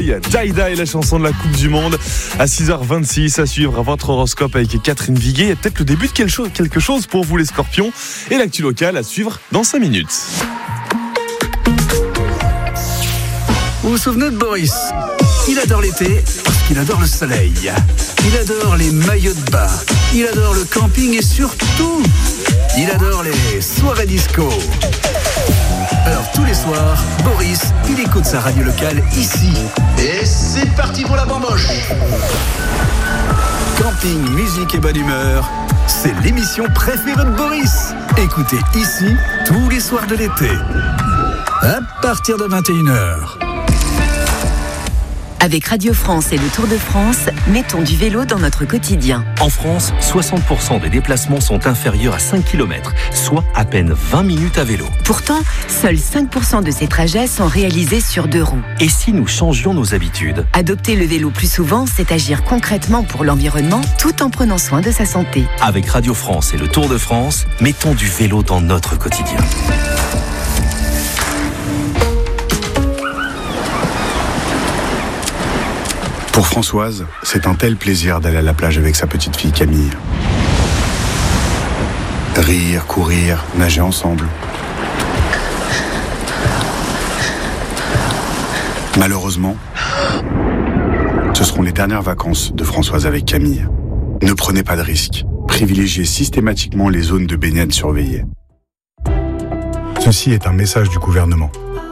Boy, Daïda et la chanson de la Coupe du Monde. À 6h26, à suivre votre horoscope avec Catherine Viguier. Et peut-être le début de quelque chose pour vous les scorpions. Et l'actu locale à suivre dans 5 minutes. Vous vous souvenez de Boris ? Il adore l'été parce qu'il adore le soleil. Il adore les maillots de bain. Il adore le camping et surtout, il adore les soirées disco. Alors tous les soirs, Boris, il écoute sa radio locale ici. Et c'est parti pour la bamboche. Camping, musique et bonne humeur, c'est l'émission préférée de Boris. Écoutez ici tous les soirs de l'été. À partir de 21h. Avec Radio France et le Tour de France, mettons du vélo dans notre quotidien. En France, 60% des déplacements sont inférieurs à 5 km, soit à peine 20 minutes à vélo. Pourtant, seuls 5% de ces trajets sont réalisés sur 2 roues. Et si nous changions nos habitudes ? Adopter le vélo plus souvent, c'est agir concrètement pour l'environnement tout en prenant soin de sa santé. Avec Radio France et le Tour de France, mettons du vélo dans notre quotidien. Pour Françoise, c'est un tel plaisir d'aller à la plage avec sa petite fille Camille. Rire, courir, nager ensemble. Malheureusement, ce seront les dernières vacances de Françoise avec Camille. Ne prenez pas de risques. Privilégiez systématiquement les zones de baignade surveillées. Ceci est un message du gouvernement.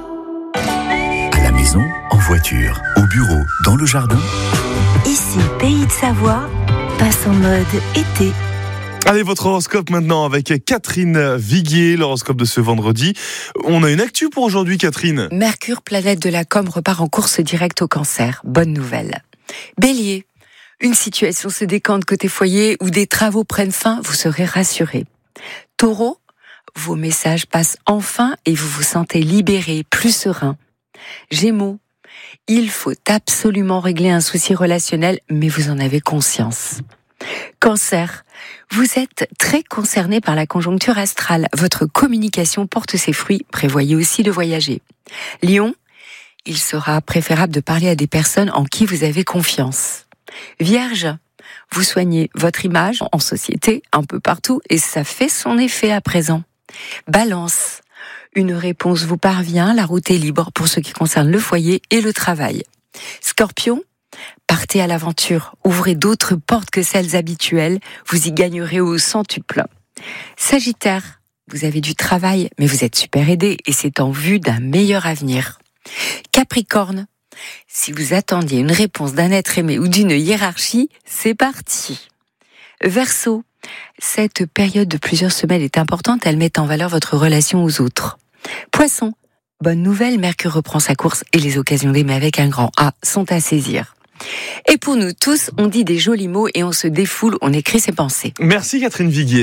À la maison, en voiture, au bureau, dans le jardin. Ici, Pays de Savoie, passe en mode été. Allez, votre horoscope maintenant avec Catherine Viguier, l'horoscope de ce vendredi. On a une actu pour aujourd'hui, Catherine. Mercure, planète de la com, repart en course directe au Cancer. Bonne nouvelle. Bélier, une situation se décante côté foyer où des travaux prennent fin, vous serez rassuré. Taureau, vos messages passent enfin et vous vous sentez libéré, plus serein. Gémeaux, il faut absolument régler un souci relationnel, mais vous en avez conscience. Cancer, vous êtes très concerné par la conjoncture astrale. Votre communication porte ses fruits, prévoyez aussi de voyager. Lion, il sera préférable de parler à des personnes en qui vous avez confiance. Vierge, vous soignez votre image en société, un peu partout, et ça fait son effet à présent. Balance, une réponse vous parvient, la route est libre pour ce qui concerne le foyer et le travail. Scorpion, partez à l'aventure, ouvrez d'autres portes que celles habituelles, vous y gagnerez au centuple. Sagittaire, vous avez du travail, mais vous êtes super aidé et c'est en vue d'un meilleur avenir. Capricorne, si vous attendiez une réponse d'un être aimé ou d'une hiérarchie, c'est parti. Verseau, cette période de plusieurs semaines est importante, elle met en valeur votre relation aux autres. Poisson, bonne nouvelle, Mercure reprend sa course et les occasions d'aimer avec un grand A sont à saisir. Et pour nous tous, on dit des jolis mots et on se défoule, on écrit ses pensées. Merci Catherine Viguier.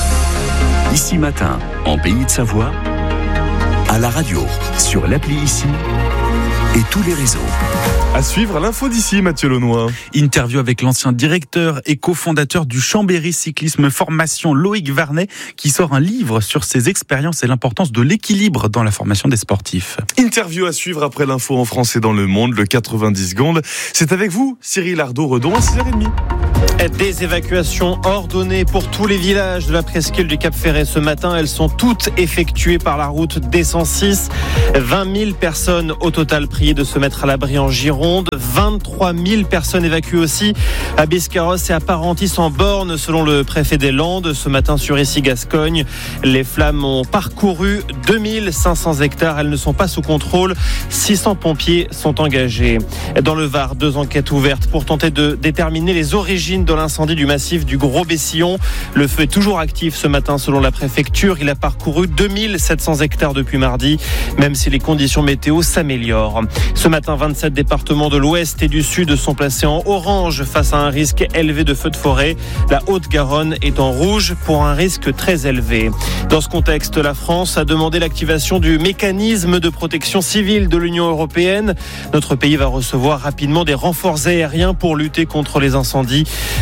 Ici Matin, en Pays de Savoie, à la radio, sur l'appli Ici et tous les réseaux. À suivre l'info d'ici, Mathieu Launois. Interview avec l'ancien directeur et cofondateur du Chambéry Cyclisme Formation, Loïc Varnet, qui sort un livre sur ses expériences et l'importance de l'équilibre dans la formation des sportifs. Interview à suivre après l'info en France et dans le monde, le 90 secondes. C'est avec vous, Cyril Ardo-Redon, à 6h30. Des évacuations ordonnées pour tous les villages de la presqu'île du Cap-Ferret ce matin. Elles sont toutes effectuées par la route D106. 20 000 personnes au total priées de se mettre à l'abri en Gironde. 23 000 personnes évacuées aussi à Biscarrosse et à Parentis-en-Born, selon le préfet des Landes. Ce matin sur Issy-Gascogne, les flammes ont parcouru 2500 hectares. Elles ne sont pas sous contrôle. 600 pompiers sont engagés. Dans le Var, 2 enquêtes ouvertes pour tenter de déterminer les origines de l'incendie du massif du Gros-Bessillon. Le feu est toujours actif ce matin selon la préfecture. Il a parcouru 2700 hectares depuis mardi, même si les conditions météo s'améliorent. Ce matin, 27 départements de l'Ouest et du Sud sont placés en orange face à un risque élevé de feux de forêt. La Haute-Garonne est en rouge pour un risque très élevé. Dans ce contexte, la France a demandé l'activation du mécanisme de protection civile de l'Union européenne. Notre pays va recevoir rapidement des renforts aériens pour lutter contre les incendies.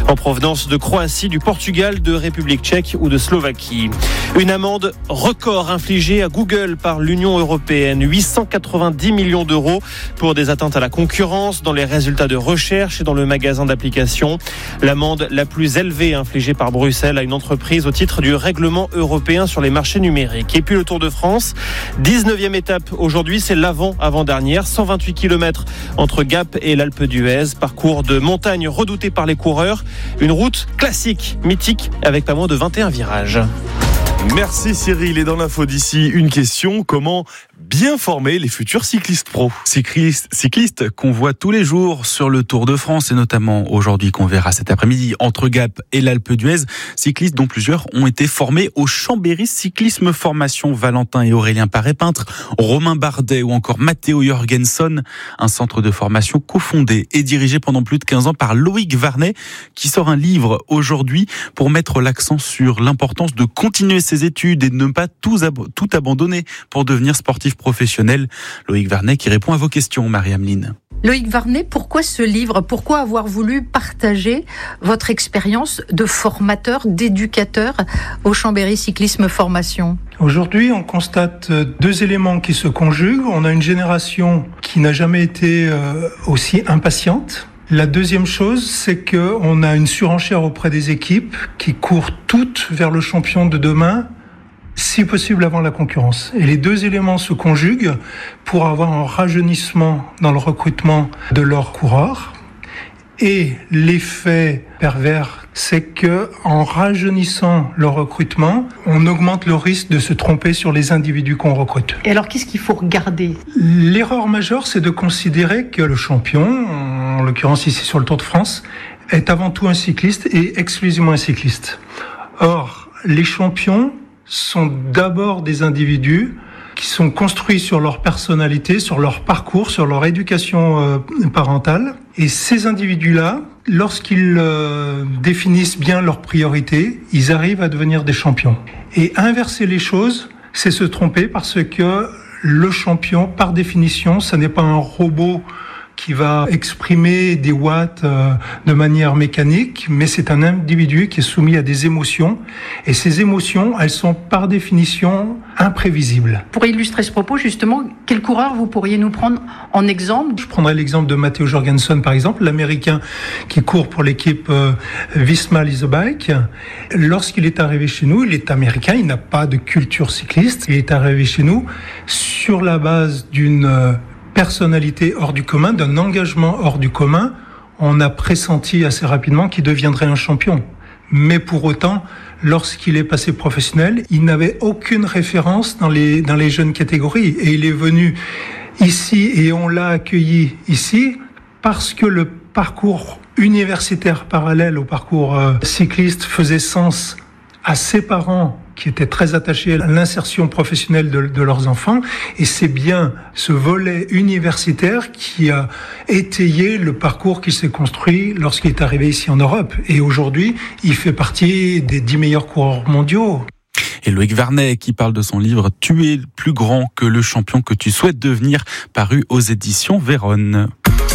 en provenance de Croatie, du Portugal, de République tchèque ou de Slovaquie. Une amende record infligée à Google par l'Union européenne, 890 millions d'euros pour des atteintes à la concurrence dans les résultats de recherche et dans le magasin d'applications. L'amende la plus élevée infligée par Bruxelles à une entreprise au titre du règlement européen sur les marchés numériques. Et puis le Tour de France, 19e étape aujourd'hui, c'est l'avant-avant-dernière, 128 km entre Gap et l'Alpe d'Huez, parcours de montagne redouté par les coureurs, une route classique, mythique, avec pas moins de 21 virages. Merci Cyril. Et dans l'info d'ici, une question: comment bien former les futurs cyclistes pros? Cyclistes qu'on voit tous les jours sur le Tour de France et notamment aujourd'hui qu'on verra cet après-midi entre Gap et l'Alpe d'Huez. Cyclistes dont plusieurs ont été formés au Chambéry Cyclisme Formation. Valentin et Aurélien Paré-Peintre, Romain Bardet ou encore Matteo Jorgenson. Un centre de formation cofondé et dirigé pendant plus de 15 ans par Loïc Varnet qui sort un livre aujourd'hui pour mettre l'accent sur l'importance de continuer ses études et de ne pas tout abandonner pour devenir sportif professionnel. Loïc Varnet qui répond à vos questions, Marie-Ameline. Loïc Varnet, pourquoi ce livre ? Pourquoi avoir voulu partager votre expérience de formateur, d'éducateur au Chambéry Cyclisme Formation ? Aujourd'hui, on constate deux éléments qui se conjuguent. On a une génération qui n'a jamais été aussi impatiente. La deuxième chose, c'est qu'on a une surenchère auprès des équipes qui courent toutes vers le champion de demain, si possible avant la concurrence. Et les deux éléments se conjuguent pour avoir un rajeunissement dans le recrutement de leurs coureurs. Et l'effet pervers, c'est que en rajeunissant le recrutement, on augmente le risque de se tromper sur les individus qu'on recrute. Et alors, qu'est-ce qu'il faut regarder ? L'erreur majeure, c'est de considérer que le champion, en l'occurrence ici sur le Tour de France, est avant tout un cycliste et exclusivement un cycliste. Or, les champions sont d'abord des individus qui sont construits sur leur personnalité, sur leur parcours, sur leur éducation parentale. Et ces individus-là, lorsqu'ils définissent bien leurs priorités, ils arrivent à devenir des champions. Et inverser les choses, c'est se tromper parce que le champion, par définition, ce n'est pas un robot qui va exprimer des watts de manière mécanique, mais c'est un individu qui est soumis à des émotions. Et ces émotions, elles sont par définition imprévisibles. Pour illustrer ce propos, justement, quel coureur vous pourriez nous prendre en exemple ? Je prendrais l'exemple de Matteo Jorgenson, par exemple, l'Américain qui court pour l'équipe Visma Lease Bike. Lorsqu'il est arrivé chez nous, il est américain, il n'a pas de culture cycliste. Il est arrivé chez nous sur la base d'une personnalité hors du commun, d'un engagement hors du commun. On a pressenti assez rapidement qu'il deviendrait un champion. Mais pour autant, lorsqu'il est passé professionnel, il n'avait aucune référence dans les jeunes catégories. Et il est venu ici et on l'a accueilli ici parce que le parcours universitaire parallèle au parcours cycliste faisait sens à ses parents qui étaient très attachés à l'insertion professionnelle de leurs enfants. Et c'est bien ce volet universitaire qui a étayé le parcours qui s'est construit lorsqu'il est arrivé ici en Europe. Et aujourd'hui, il fait partie des 10 meilleurs coureurs mondiaux. Et Loïc Varnet qui parle de son livre « Tu es plus grand que le champion que tu souhaites devenir » paru aux éditions Vérone.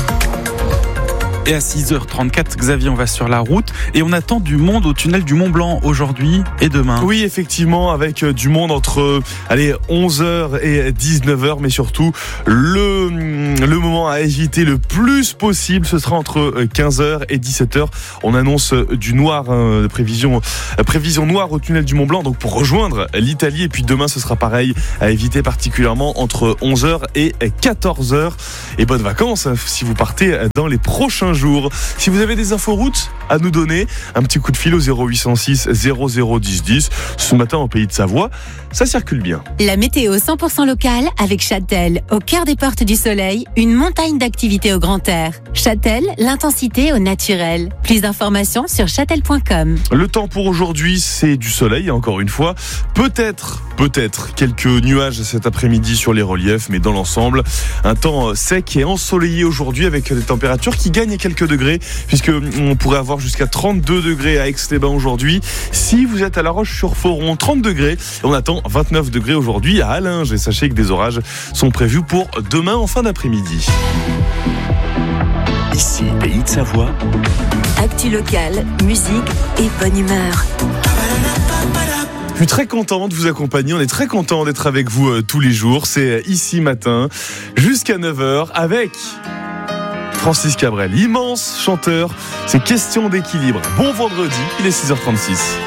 Et à 6h34, Xavier, on va sur la route et on attend du monde au tunnel du Mont Blanc aujourd'hui et demain. Oui, effectivement, avec du monde entre 11h et 19h, mais surtout le moment à éviter le plus possible, ce sera entre 15h et 17h. On annonce du noir, prévision noire au tunnel du Mont Blanc, donc pour rejoindre l'Italie. Et puis demain, ce sera pareil, à éviter particulièrement entre 11h et 14h. Et bonnes vacances si vous partez dans les prochains jours. Si vous avez des infos routes à nous donner, un petit coup de fil au 0806 00 10 10. Ce matin en Pays de Savoie, ça circule bien. La météo 100% locale avec Châtel, au cœur des Portes du Soleil, une montagne d'activités au grand air. Châtel, l'intensité au naturel. Plus d'informations sur châtel.com. Le temps pour aujourd'hui, c'est du soleil, encore une fois. Peut-être quelques nuages cet après-midi sur les reliefs, mais dans l'ensemble, un temps sec et ensoleillé aujourd'hui avec des températures qui gagnent quelques degrés, puisque on pourrait avoir jusqu'à 32 degrés à Aix-les-Bains aujourd'hui. Si vous êtes à La Roche-sur-Foron, 30 degrés. Et on attend 29 degrés aujourd'hui à Allinges. Et sachez que des orages sont prévus pour demain en fin d'après-midi. Ici, Pays de de Savoie. Actu locale, musique et bonne humeur. Je suis très content de vous accompagner, on est très content d'être avec vous tous les jours. C'est Ici Matin, jusqu'à 9h, avec Francis Cabrel, immense chanteur. C'est question d'équilibre. Bon vendredi, il est 6h36.